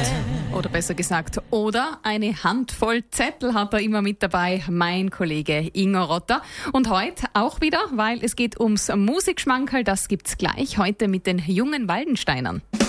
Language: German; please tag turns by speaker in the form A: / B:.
A: Oder besser gesagt, oder eine Handvoll Zettel hat er immer mit dabei, mein Kollege Ingo Rotter. Und heute auch wieder, weil es geht ums Musikschmankerl, das gibt's gleich heute mit den jungen Waldensteinern.